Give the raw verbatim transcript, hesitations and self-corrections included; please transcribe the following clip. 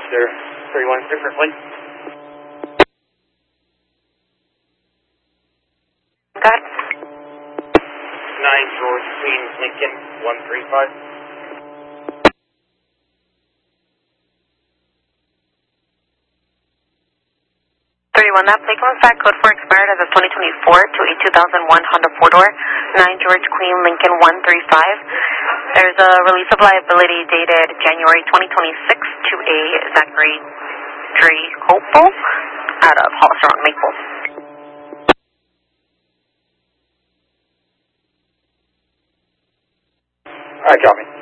There, thirty-one different flight. Got nine George Queen Lincoln one three five. thirty-one, that plate comes back, code four expired as of twenty twenty-four to a two thousand one Honda four-door, nine George Queen Lincoln one three five. There's a release of liability dated January twenty twenty-six to a Zachary Dre Hopeful out of Hollister on Maple. All right, copy.